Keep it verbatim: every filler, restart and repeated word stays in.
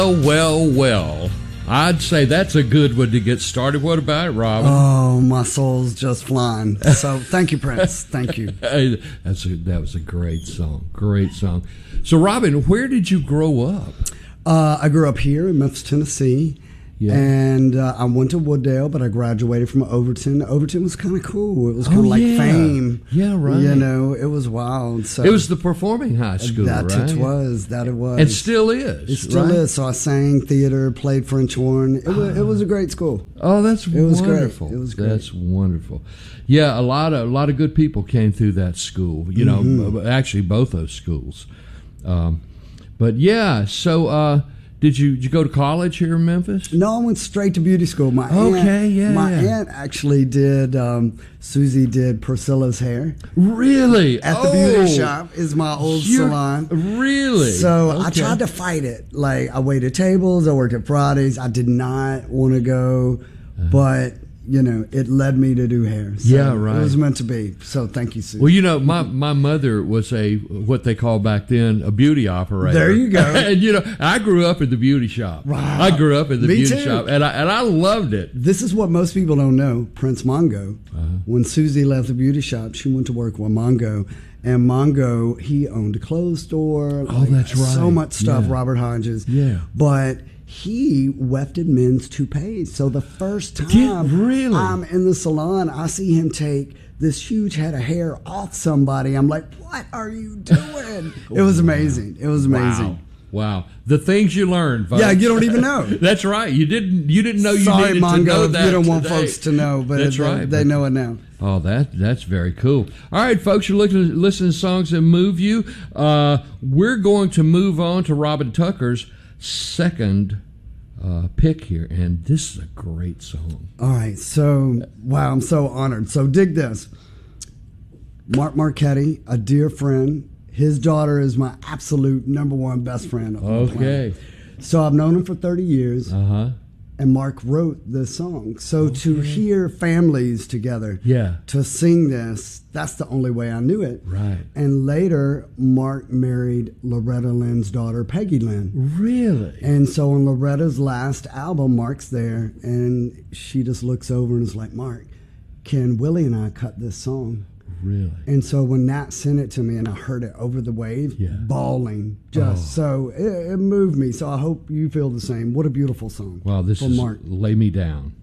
Well, well, well. I'd say that's a good one to get started. What about it, Robin? Oh, my soul's just flying. So thank you, Prince. Thank you. That's a, that was a great song. Great song. So, Robin, where did you grow up? Uh, I grew up here in Memphis, Tennessee. Yeah. And uh, I went to Wooddale, but I graduated from Overton. Overton was kind of cool. It was kind of Oh, like yeah. fame. Yeah, right. You know, it was wild. So It was the performing high school, that right? it was. That it was. And still is. It still right? is. So I sang theater, played French horn. It was, it was a great school. Oh, that's It was great. wonderful. It was great. That's wonderful. Yeah, a lot of a lot of good people came through that school. You know, Mm-hmm. actually both those schools. Um, but yeah, so uh, did you did you go to college here in Memphis? No, I went straight to beauty school. My Okay, aunt, yeah, My yeah. aunt actually did. Um, Susie did Priscilla's hair Really? at the Oh, beauty shop. Is my old you're- salon. Really? So I Okay. tried to fight it. Like I waited tables. I worked at Fridays. I did not want to go, but you know, it led me to do hair. So Yeah, right. It was meant to be. So thank you, Susie. Well, you know, my, my mother was a what they call back then a beauty operator. There you go. And you know, I grew up in the beauty shop. Wow. I grew up in the Me beauty too. shop, and I and I loved it. This is what most people don't know. Prince Mongo. Uh-huh. When Susie left the beauty shop, she went to work with Mongo. And Mongo, he owned a clothes store. Oh, that's So right. much stuff, Yeah. Robert Hodges. Yeah. But he wefted men's toupees. So the first Did- time really? I'm in the salon, I see him take this huge head of hair off somebody. I'm like, what are you doing? It was amazing. It was amazing. Wow. Wow. The things you learned, folks. Yeah, you don't even know. That's right. You didn't you didn't know you Sorry, needed to know Mongo, if that you don't want today. folks to know, but That's they, right. they know it now. Oh, that that's very cool. All right, folks, you're looking, listening to songs that move you. Uh, we're going to move on to Robin Tucker's second uh, pick here, and this is a great song. All right, so wow, I'm so honored. So dig this. Mark Marchetti, a dear friend. His daughter is my absolute number one best friend. On the planet. Okay. So I've known him for thirty years, Uh huh. and Mark wrote this song. So to hear families together, Yeah. to sing this, that's the only way I knew it. Right. And later, Mark married Loretta Lynn's daughter, Peggy Lynn. Really? And so on Loretta's last album, Mark's there, and she just looks over and is like, Mark, can Willie and I cut this song? Really? And so when Nat sent it to me and I heard it over the wave, Yeah. bawling, just so it, it moved me. So I hope you feel the same. What a beautiful song. Wow, this from is Mark. Lay Me Down.